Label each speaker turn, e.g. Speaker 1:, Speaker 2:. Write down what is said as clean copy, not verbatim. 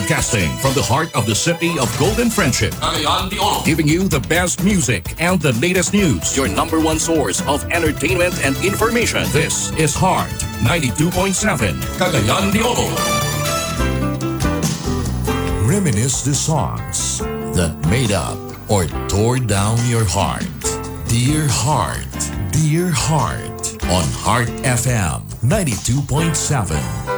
Speaker 1: Broadcasting from the heart of the city of Golden Friendship.
Speaker 2: Cagayan de Oro.
Speaker 1: Giving you the best music and the latest news. Your number one source of entertainment and information. This is Heart 92.7.
Speaker 2: Cagayan de Oro.
Speaker 1: Reminisce the songs that made up or tore down your heart. Dear Heart, Dear Heart on Heart FM 92.7.